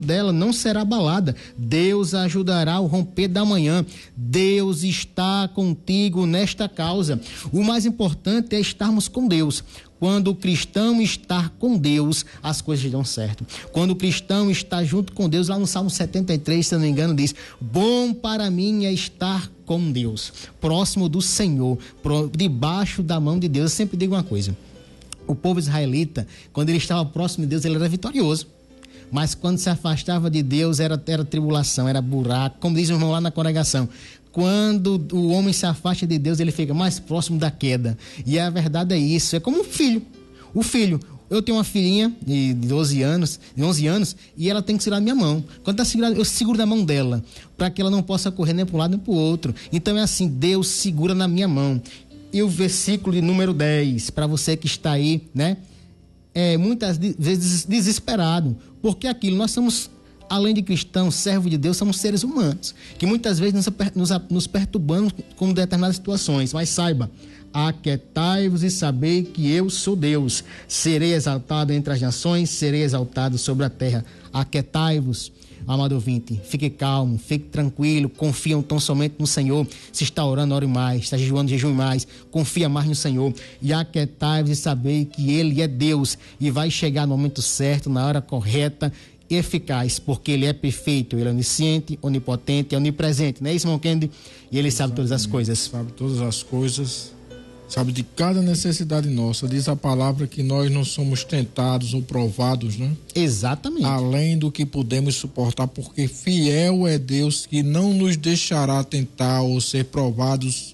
dela não será abalada. Deus ajudará ao romper da manhã. Deus está contigo nesta causa. O mais importante é estarmos com Deus. Quando o cristão está com Deus, as coisas dão certo. Quando o cristão está junto com Deus, lá no Salmo 73, se não me engano, diz: bom para mim é estar com Deus, próximo do Senhor, debaixo da mão de Deus. Eu sempre digo uma coisa: o povo israelita, quando ele estava próximo de Deus, ele era vitorioso. Mas quando se afastava de Deus, era tribulação, era buraco, como diz o irmão lá na congregação. Quando o homem se afasta de Deus, ele fica mais próximo da queda. E a verdade é isso, é como um filho. O filho, eu tenho uma filhinha de 11 anos, e ela tem que segurar a minha mão. Quando está segurando, eu seguro na mão dela, para que ela não possa correr nem para um lado nem para o outro. Então é assim, Deus segura na minha mão. E o versículo de número 10, para você que está aí, né? Muitas vezes desesperado, porque aquilo, nós somos, além de cristãos, servos de Deus, somos seres humanos, que muitas vezes nos perturbamos com determinadas situações, mas saiba: aquietai-vos e sabei que eu sou Deus, serei exaltado entre as nações, serei exaltado sobre a terra. Aquietai-vos, amado ouvinte, fique calmo, fique tranquilo, confia tão somente no Senhor. Se está orando, ore mais, está jejuando, jejue mais, confia mais no Senhor. E aquietai-vos e sabei que Ele é Deus e vai chegar no momento certo, na hora correta, eficaz, porque Ele é perfeito, Ele é onisciente, onipotente, é onipresente, não é isso, irmão Kennedy? E Ele sabe todas as coisas. Sabe todas as coisas, sabe de cada necessidade nossa. Diz a palavra que nós não somos tentados ou provados, né? Exatamente. Além do que podemos suportar, porque fiel é Deus que não nos deixará tentar ou ser provados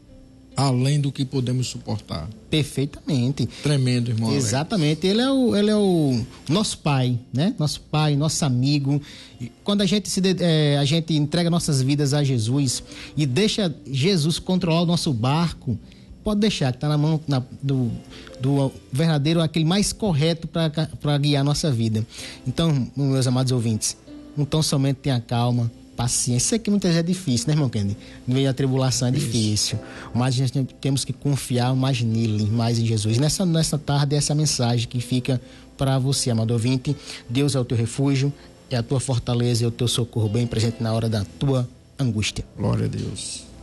além do que podemos suportar. Perfeitamente. Tremendo, irmão. Exatamente. Ele é o nosso pai, né? Nosso pai, nosso amigo. E quando a gente entrega nossas vidas a Jesus e deixa Jesus controlar o nosso barco, pode deixar, que está na mão do verdadeiro, aquele mais correto para guiar a nossa vida. Então, meus amados ouvintes, então somente tenha calma, paciência. Sei que muitas vezes é difícil, né, irmão Kennedy? No meio da tribulação é difícil, mas a gente temos que confiar mais nele, mais em Jesus. Nessa tarde, essa mensagem que fica para você, amado ouvinte: Deus é o teu refúgio, é a tua fortaleza, é o teu socorro bem presente na hora da tua angústia. Glória a Deus.